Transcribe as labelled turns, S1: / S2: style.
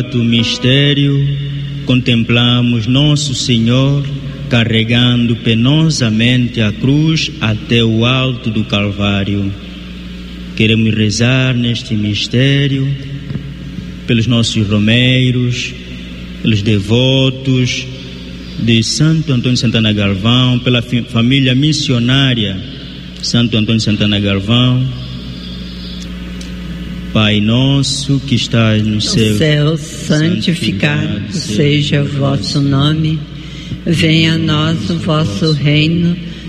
S1: Do mistério, contemplamos Nosso Senhor carregando penosamente a cruz até o alto do Calvário. Queremos rezar neste mistério pelos nossos romeiros, pelos devotos de Santo Antônio Santana Galvão, pela família missionária Santo Antônio Santana Galvão. Pai nosso que estás no céu,
S2: santificado seja o vosso nome. Venha a nós o vosso reino.